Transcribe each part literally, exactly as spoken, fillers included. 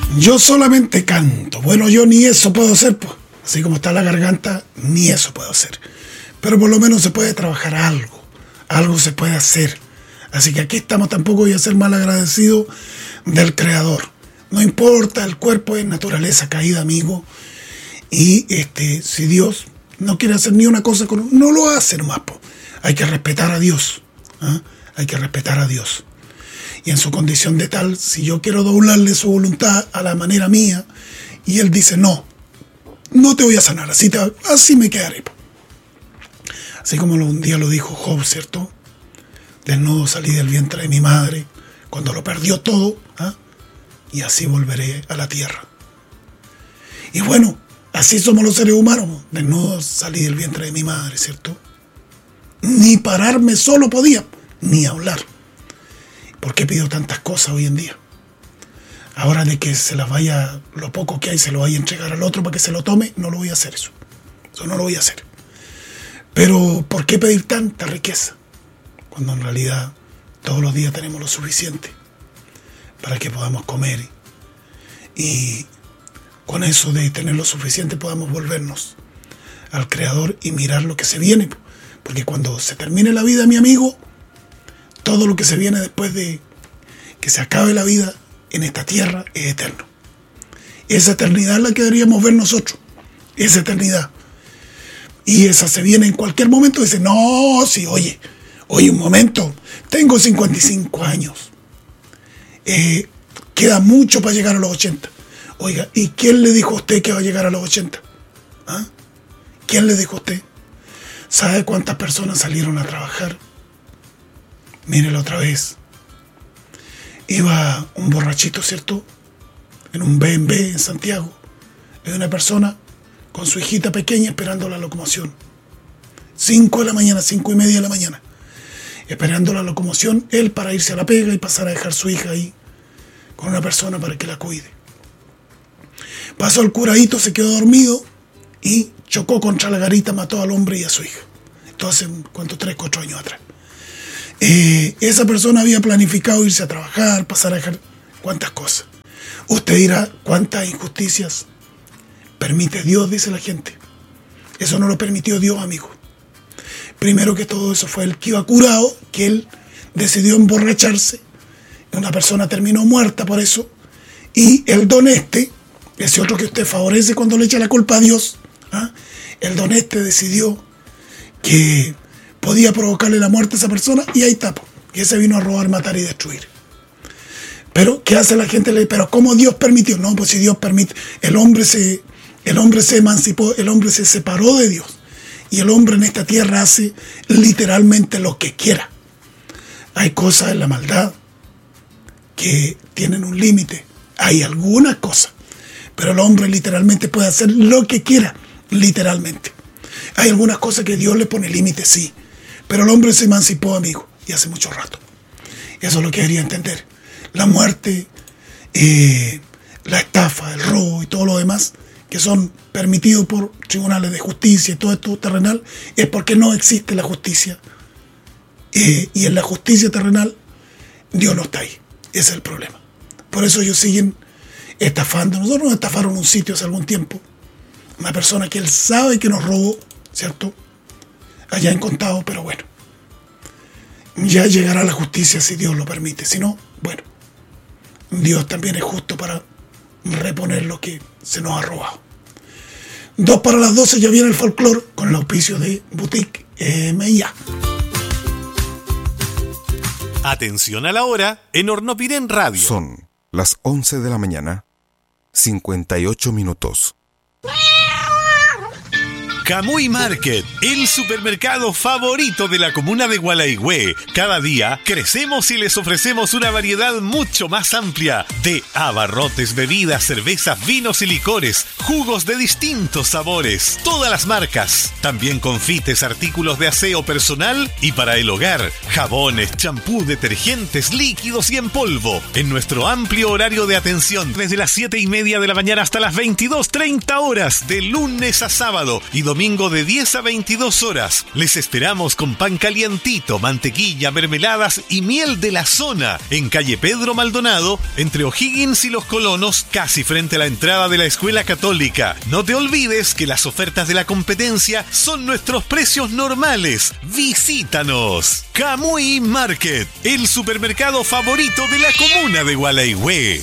Yo solamente canto. Bueno, yo ni eso puedo hacer, pues. Así como está la garganta, ni eso puedo hacer. Pero por lo menos se puede trabajar algo. Algo se puede hacer. Así que aquí estamos, tampoco voy a ser mal agradecido del Creador. No importa, el cuerpo es naturaleza caída, amigo. Y este, si Dios no quiere hacer ni una cosa con uno, no lo hace nomás, po. Hay que respetar a Dios. ¿eh? Hay que respetar a Dios. Y en su condición de tal, si yo quiero doblarle su voluntad a la manera mía, y Él dice, no, no te voy a sanar, así, te, así me quedaré. Po. Así como un día lo dijo Job, ¿cierto? Desnudo salí del vientre de mi madre, cuando lo perdió todo, ¿eh? y así volveré a la tierra. Y bueno, así somos los seres humanos, desnudo salí del vientre de mi madre, ¿cierto? Ni pararme solo podía, ni hablar. ¿Por qué pido tantas cosas hoy en día? Ahora de que se las vaya, lo poco que hay, se lo vaya a entregar al otro para que se lo tome, no lo voy a hacer eso. Eso no lo voy a hacer. Pero, ¿por qué pedir tanta riqueza? Cuando en realidad todos los días tenemos lo suficiente para que podamos comer. Y con eso de tener lo suficiente podamos volvernos al Creador y mirar lo que se viene. Porque cuando se termine la vida, mi amigo, todo lo que se viene después de que se acabe la vida en esta tierra es eterno. Esa eternidad es la que deberíamos ver nosotros. Esa eternidad. Y esa se viene en cualquier momento. Dice, no, sí, oye, oye, un momento. Tengo cincuenta y cinco años. Eh, queda mucho para llegar a los ochenta. Oiga, ¿y quién le dijo a usted que va a llegar a los ochenta? ¿Ah? ¿Quién le dijo a usted? ¿Sabe cuántas personas salieron a trabajar? Mírelo otra vez. Iba un borrachito, ¿cierto? En un B M W en Santiago. Es una persona con su hijita pequeña esperando la locomoción. Cinco de la mañana, cinco y media de la mañana. Esperando la locomoción, él para irse a la pega y pasar a dejar su hija ahí con una persona para que la cuide. Pasó el curadito, se quedó dormido y chocó contra la garita, mató al hombre y a su hija. Esto hace, ¿cuánto? Tres, cuatro años atrás. Eh, esa persona había planificado irse a trabajar, pasar a dejar cuántas cosas. Usted dirá, ¿cuántas injusticias permite Dios? Dice la gente. Eso no lo permitió Dios, amigo. Primero que todo, eso fue el que iba curado, que él decidió emborracharse. Una persona terminó muerta por eso. Y el don este, ese otro que usted favorece cuando le echa la culpa a Dios, ¿ah? El don este decidió que podía provocarle la muerte a esa persona y ahí está. Y ese vino a robar, matar y destruir. Pero, ¿qué hace la gente? Pero, ¿cómo Dios permitió? No, pues si Dios permite, el hombre se, el hombre se emancipó, el hombre se separó de Dios. Y el hombre en esta tierra hace literalmente lo que quiera. Hay cosas en la maldad que tienen un límite. Hay algunas cosas. Pero el hombre literalmente puede hacer lo que quiera, literalmente. Hay algunas cosas que Dios le pone límite, sí. Pero el hombre se emancipó, amigo, y hace mucho rato. Eso es lo que quería entender. La muerte, eh, la estafa, el robo y todo lo demás, que son permitidos por tribunales de justicia y todo esto terrenal, es porque no existe la justicia. Eh, y en la justicia terrenal, Dios no está ahí. Ese es el problema. Por eso ellos siguen estafando. Nosotros nos estafaron un sitio hace algún tiempo. Una persona que él sabe que nos robó, ¿cierto? Allá en Contado, pero bueno. Ya llegará la justicia si Dios lo permite. Si no, bueno. Dios también es justo para reponer lo que se nos ha robado. Dos para las doce ya viene el folclore con el auspicio de Boutique M I A. Atención a la hora en Hornopirén Radio. Son las once de la mañana, cincuenta y ocho minutos. Camuy Market, el supermercado favorito de la comuna de Gualaigüe. Cada día crecemos y les ofrecemos una variedad mucho más amplia de abarrotes, bebidas, cervezas, vinos y licores, jugos de distintos sabores, todas las marcas. También confites, artículos de aseo personal y para el hogar, jabones, champú, detergentes, líquidos y en polvo. En nuestro amplio horario de atención, desde las siete y media de la mañana hasta las veintidós treinta horas, de lunes a sábado y domingo domingo de diez a veintidós horas. Les esperamos con pan calientito, mantequilla, mermeladas y miel de la zona en calle Pedro Maldonado, entre O'Higgins y Los Colonos, casi frente a la entrada de la Escuela Católica. No te olvides que las ofertas de la competencia son nuestros precios normales. ¡Visítanos! Camuy Market, el supermercado favorito de la comuna de Gualeguay.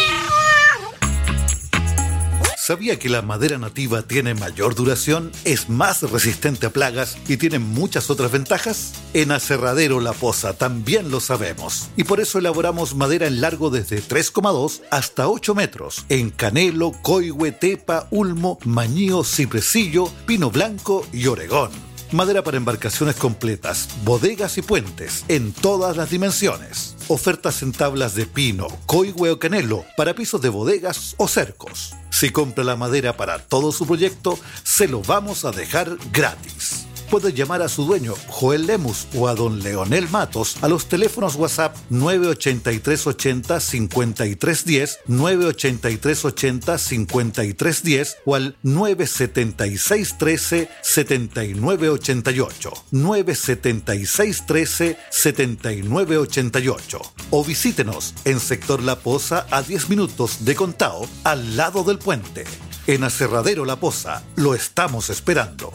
¿Sabía que la madera nativa tiene mayor duración, es más resistente a plagas y tiene muchas otras ventajas? En Aserradero La Poza también lo sabemos. Y por eso elaboramos madera en largo desde tres coma dos hasta ocho metros. En canelo, coihue, tepa, ulmo, mañío, cipresillo, pino blanco y oregón. Madera para embarcaciones completas, bodegas y puentes, en todas las dimensiones. Ofertas en tablas de pino, coihue o canelo, para pisos de bodegas o cercos. Si compra la madera para todo su proyecto, se lo vamos a dejar gratis. Puede llamar a su dueño, Joel Lemus, o a don Leonel Matos a los teléfonos WhatsApp nueve ochenta y tres ochenta cincuenta y tres diez, nueve ochenta y tres ochenta cincuenta y tres diez o al nueve setenta y seis trece setenta y nueve ochenta y ocho, nueve setenta y seis trece setenta y nueve ochenta y ocho. O visítenos en Sector La Poza a diez minutos de Contao, al lado del puente. En Aserradero La Poza, lo estamos esperando.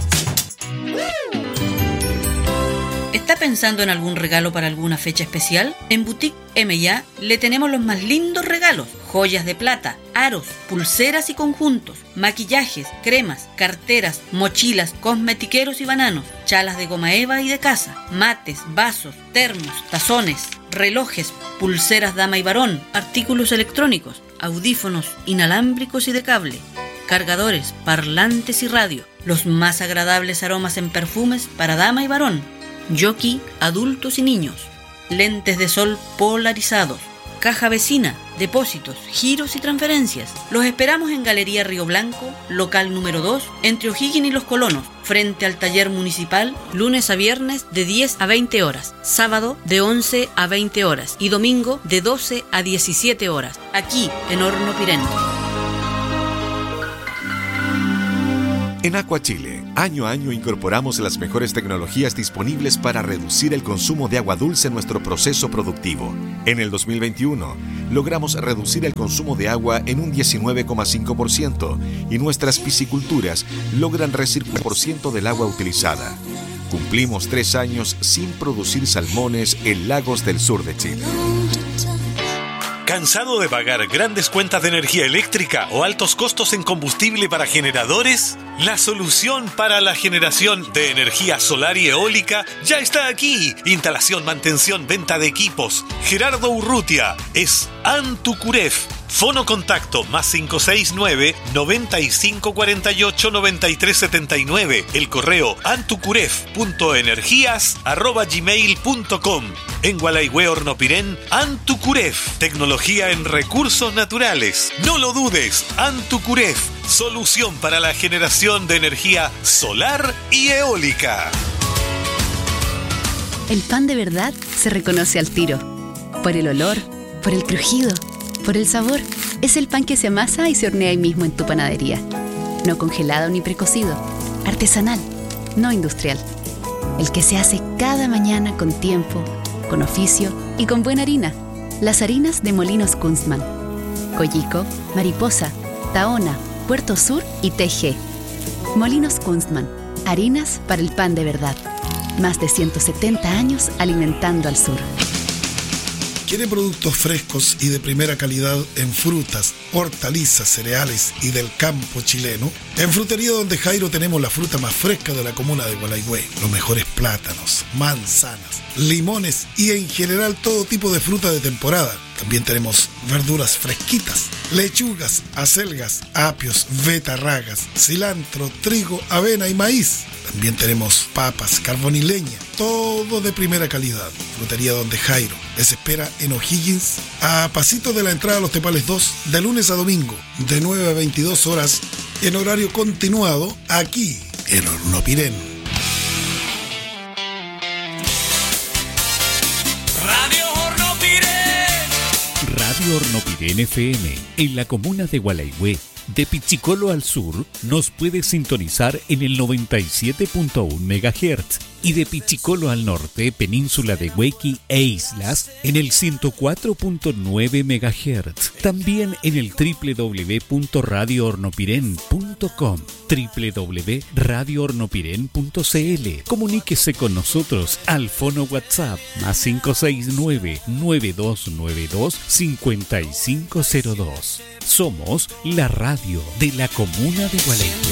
¿Está pensando en algún regalo para alguna fecha especial? En Boutique M y A le tenemos los más lindos regalos: joyas de plata, aros, pulseras y conjuntos, maquillajes, cremas, carteras, mochilas, cosmetiqueros y bananos, chalas de goma eva y de casa, mates, vasos, termos, tazones, relojes, pulseras dama y varón, artículos electrónicos, audífonos inalámbricos y de cable, cargadores, parlantes y radio, los más agradables aromas en perfumes para dama y varón, jockey, adultos y niños, lentes de sol polarizados, caja vecina, depósitos, giros y transferencias. Los esperamos en Galería Río Blanco, local número dos, entre O'Higgins y Los Colonos, frente al taller municipal, lunes a viernes de diez a veinte horas, sábado de once a veinte horas y domingo de doce a diecisiete horas, aquí en Horno Pirén. En Aqua Chile, año a año incorporamos las mejores tecnologías disponibles para reducir el consumo de agua dulce en nuestro proceso productivo. En el dos mil veintiuno, logramos reducir el consumo de agua en un diecinueve coma cinco por ciento y nuestras pisciculturas logran recircular por ciento del agua utilizada. Cumplimos tres años sin producir salmones en lagos del sur de Chile. ¿Cansado de pagar grandes cuentas de energía eléctrica o altos costos en combustible para generadores? La solución para la generación de energía solar y eólica ya está aquí. Instalación, mantención, venta de equipos. Gerardo Urrutia es Antucuref. Fono contacto más cinco seis nueve, noventa y cinco cuarenta y ocho, noventa y tres setenta y nueve. El correo antucuref punto energías arroba gmail punto com. En Gualeguay Hornopirén, Antucuref. Tecnología en recursos naturales. No lo dudes, Antucuref. Solución para la generación de energía solar y eólica. El pan de verdad se reconoce al tiro. Por el olor, por el crujido, por el sabor. Es el pan que se amasa y se hornea ahí mismo en tu panadería. No congelado ni precocido. Artesanal, no industrial. El que se hace cada mañana con tiempo, con oficio y con buena harina. Las harinas de Molinos Kunstmann. Coyico, Mariposa, Tahona, Puerto Sur y T G. Molinos Kunstmann. Harinas para el pan de verdad. Más de ciento setenta años alimentando al sur. ¿Quiere productos frescos y de primera calidad en frutas, hortalizas, cereales y del campo chileno? En Frutería Donde Jairo tenemos la fruta más fresca de la comuna de Gualeguay. Los mejores plátanos, manzanas, limones y en general todo tipo de fruta de temporada. También tenemos verduras fresquitas, lechugas, acelgas, apios, betarragas, cilantro, trigo, avena y maíz. También tenemos papas, carbón y leña, todo de primera calidad. Frutería Donde Jairo les espera en O'Higgins, a pasito de la entrada a Los Tepales dos, de lunes a domingo, de nueve a veintidós horas, en horario continuado, aquí en Hornopirén. Radio Hornopirén. Radio Hornopirén F M, en la comuna de Gualeguay, De Pichicolo al sur nos puede sintonizar en el noventa y siete punto uno megahertz y de Pichicolo al norte, península de Huequi e islas, en el ciento cuatro punto nueve megahertz. También en el doble u doble u doble u punto radio hornopiren punto com, doble u doble u doble u punto radio hornopiren punto c l. Comuníquese con nosotros al fono WhatsApp más cinco seis nueve, nueve dos nueve dos, cinco cinco cero dos. Somos la radio de la comuna de Gualeguay.